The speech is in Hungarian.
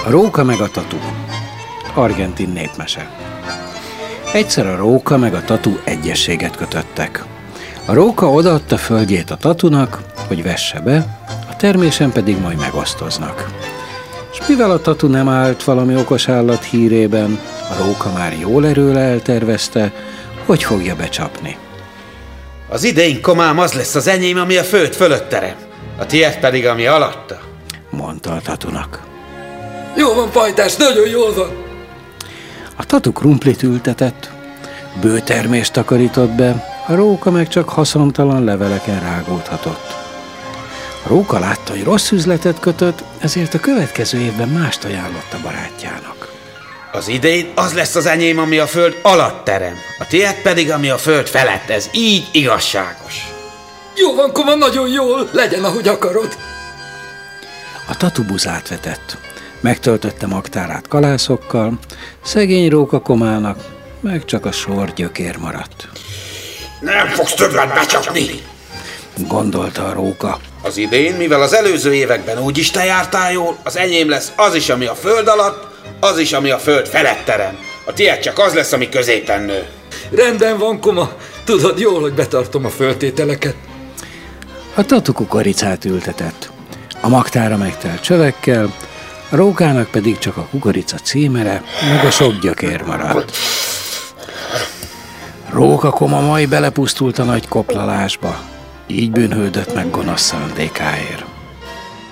A róka meg a tatu. Argentin népmese. Egyszer a róka meg a tatu egyezséget kötöttek. A róka odaadta földjét a tatunak, hogy vesse be, a termésen pedig majd megosztoznak. És mivel a tatu nem állt valami okos állat hírében, a róka már jól erőle eltervezte, hogy fogja becsapni. Az idén komám az lesz az enyém, ami a föld fölött terem, a tiéd pedig, ami alatta, mondta a tatunak. Jó van, pajtás, nagyon jól van. A tatu krumplit ültetett, bőtermést takarított be, a róka meg csak haszontalan leveleken rágódhatott. A róka látta, hogy rossz üzletet kötött, ezért a következő évben mást ajánlott a barátjának. Az idén az lesz az enyém, ami a föld alatt terem, a tiéd pedig, ami a föld felett, ez így igazságos. Jó van, koma, nagyon jól, legyen, ahogy akarod. A tatu buzát vetett, megtöltötte magtárát kalászokkal, szegény róka komának meg csak a sor gyökér maradt. Nem fogsz többet becsapni, gondolta a róka. Az idén, mivel az előző években úgyis te jártál jól, az enyém lesz az is, ami a föld alatt, az is, ami a föld felett terem. A tiéd csak az lesz, ami középen nő. Rendben van, koma, tudod jól, hogy betartom a föltételeket. A tatu kukoricát ültetett, a magtára megtelt csövekkel, a rókának pedig csak a kukorica címere, meg a sok gyökér maradt. Róka koma majd belepusztult a nagy koplalásba, így bűnhődött meg gonosz szándékáért.